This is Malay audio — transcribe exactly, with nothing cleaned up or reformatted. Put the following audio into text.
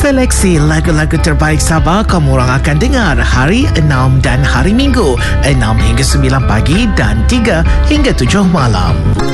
Seleksi lagu-lagu terbaik Sabah kamu orang akan dengar hari enam dan hari Minggu enam hingga sembilan pagi dan tiga hingga tujuh malam.